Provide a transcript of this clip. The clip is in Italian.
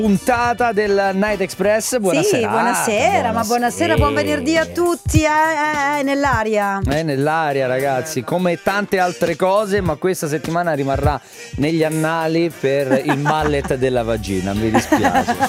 puntata del Night Express. Buonasera. Sì, buonasera, ma buonasera, buon venerdì a tutti. Nell'aria. Nell'aria, ragazzi, come tante altre cose, ma questa settimana rimarrà negli annali per il mallet della vagina. Mi dispiace.